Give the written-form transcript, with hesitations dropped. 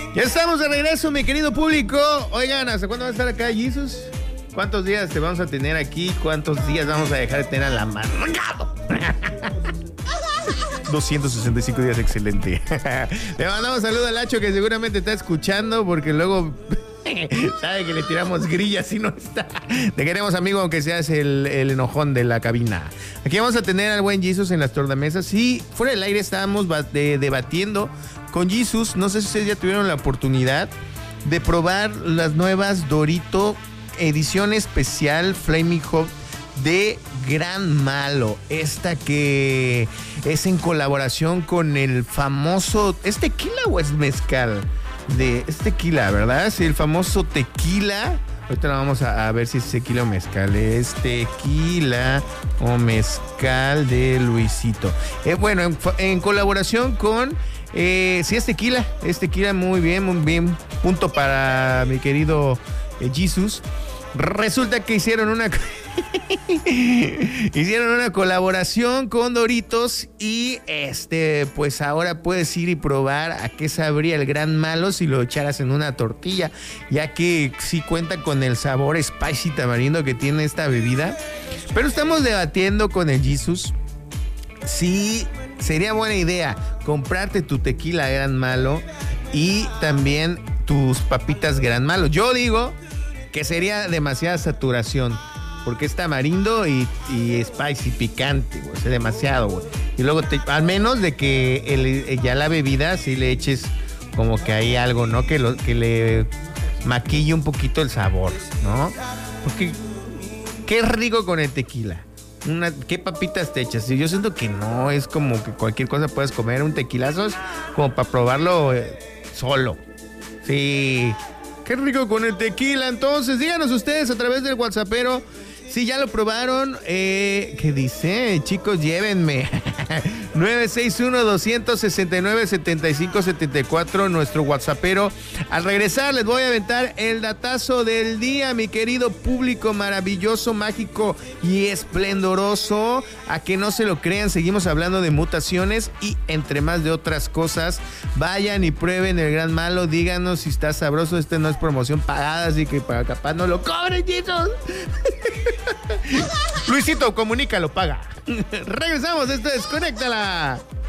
Ya estamos de regreso, mi querido público. Oigan, ¿hasta cuándo va a estar acá, Jesus? ¿Cuántos días te vamos a tener aquí? ¿Cuántos días vamos a dejar de tener a la mano? 265 días, excelente. Le mandamos saludo al Lacho, que seguramente está escuchando, porque luego sabe que le tiramos grillas y no está. Te queremos, amigo, aunque seas el enojón de la cabina. Aquí vamos a tener al buen Jesus en las tornamesas. Y fuera del aire estábamos debatiendo con Jesus. No sé si ustedes ya tuvieron la oportunidad de probar las nuevas Dorito edición especial Flaming Hot de Gran Malo. Esta que es en colaboración con el famoso... ¿Es tequila o es mezcal? Es tequila, ¿verdad? Sí, el famoso tequila. Ahorita vamos a ver si es tequila o mezcal. Es tequila o mezcal de Luisito. Bueno, en colaboración con... sí, es tequila, muy bien. Punto para mi querido Jesus. Resulta que hicieron una colaboración con Doritos y pues ahora puedes ir y probar a qué sabría el Gran Malo si lo echaras en una tortilla, ya que sí cuenta con el sabor spicy tamarindo que tiene esta bebida. Pero estamos debatiendo con el Jesus si sería buena idea comprarte tu tequila Gran Malo y también tus papitas Gran Malo. Yo digo que sería demasiada saturación, porque es tamarindo y spicy, picante, güey, es demasiado, güey. Y luego, al menos de que ya la bebida sí le eches como que hay algo, ¿no? Que le maquille un poquito el sabor, ¿no? Porque qué rico con el tequila. ¿Qué papitas te echas? Yo siento que no es como que cualquier cosa puedes comer. Un tequilazo es como para probarlo solo. Sí. Qué rico con el tequila. Entonces, díganos ustedes a través del WhatsAppero si ya lo probaron. ¿Qué dice? Chicos, llévenme. 961-269-7574, nuestro WhatsAppero. Al regresar les voy a aventar el datazo del día, mi querido público maravilloso, mágico y esplendoroso. A que no se lo crean, seguimos hablando de mutaciones y entre más de otras cosas. Vayan y prueben el Gran Malo. Díganos si está sabroso. No es promoción pagada, así que para capaz no lo cobren, chicos. Luisito, comunícalo, paga. Regresamos, esto es Conéctala.